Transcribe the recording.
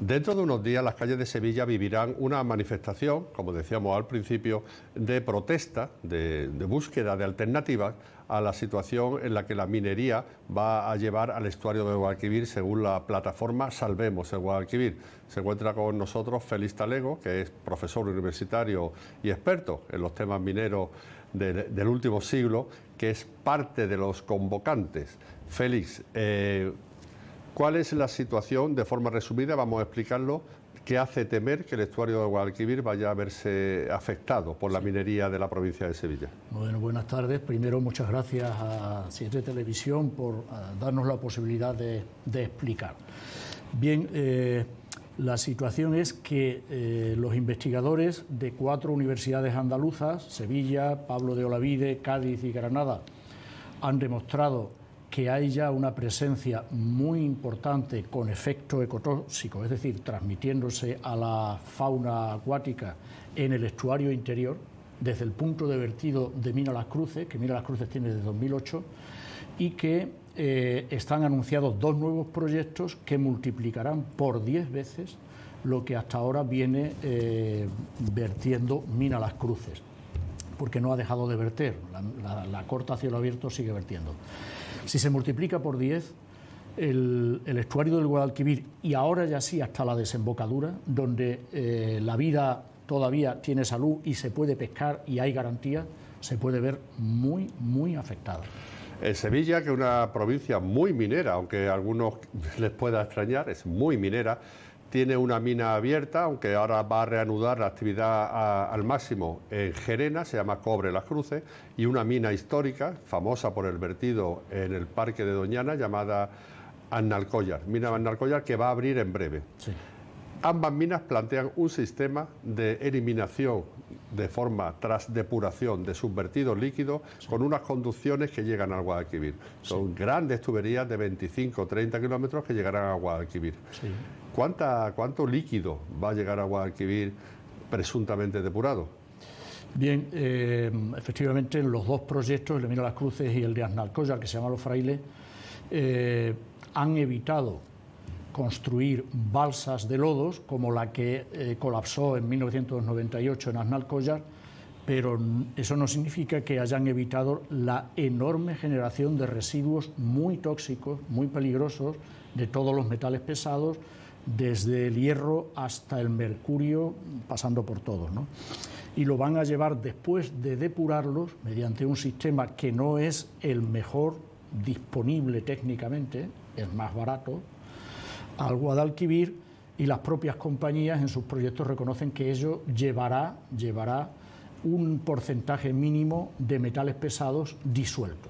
Dentro de unos días las calles de Sevilla vivirán una manifestación, como decíamos al principio, de protesta, de búsqueda de alternativas a la situación en la que la minería va a llevar al estuario de Guadalquivir según la plataforma Salvemos el Guadalquivir. Se encuentra con nosotros Félix Talego, que es profesor universitario y experto en los temas mineros del último siglo, que es parte de los convocantes. Félix, ¿cuál es la situación? De forma resumida vamos a explicarlo. ¿Qué hace temer que el estuario de Guadalquivir vaya a verse afectado por la minería de la provincia de Sevilla? Bueno, buenas tardes. Primero, muchas gracias a Siete Televisión por darnos la posibilidad de explicar. Bien, la situación es que los investigadores de 4 universidades andaluzas, Sevilla, Pablo de Olavide, Cádiz y Granada, han demostrado que hay ya una presencia muy importante con efecto ecotóxico, es decir, transmitiéndose a la fauna acuática en el estuario interior, desde el punto de vertido de Mina Las Cruces, que Mina Las Cruces tiene desde 2008, y que están anunciados 2 nuevos proyectos que multiplicarán por 10 veces lo que hasta ahora viene vertiendo Mina Las Cruces, porque no ha dejado de verter, la corta a cielo abierto sigue vertiendo. Si se multiplica por 10, el estuario del Guadalquivir, y ahora ya sí hasta la desembocadura, donde la vida todavía tiene salud y se puede pescar y hay garantía, se puede ver muy, muy afectada. Sevilla, que es una provincia muy minera, aunque a algunos les pueda extrañar, es muy minera, tiene una mina abierta, aunque ahora va a reanudar la actividad al máximo en Gerena, se llama Cobre Las Cruces, y una mina histórica, famosa por el vertido en el Parque de Doñana, llamada Aznalcóllar, mina Aznalcóllar, que va a abrir en breve. Sí. Ambas minas plantean un sistema de eliminación de forma tras depuración de sus vertidos líquidos, sí, con unas conducciones que llegan al Guadalquivir. Son, sí, grandes tuberías de 25 o 30 kilómetros que llegarán a Guadalquivir. Sí. ¿Cuánto líquido va a llegar a Guadalquivir presuntamente depurado? Bien, efectivamente en los 2 proyectos, el de Mina Las Cruces y el de Aznalcóllar, que se llama Los Frailes, han evitado construir balsas de lodos como la que colapsó en 1998 en Aznalcóllar, pero eso no significa que hayan evitado la enorme generación de residuos muy tóxicos, muy peligrosos, de todos los metales pesados, desde el hierro hasta el mercurio, pasando por todos, ¿no? Y lo van a llevar, después de depurarlos, mediante un sistema que no es el mejor disponible técnicamente, es más barato, al Guadalquivir, y las propias compañías en sus proyectos reconocen que ello llevará un porcentaje mínimo de metales pesados disueltos.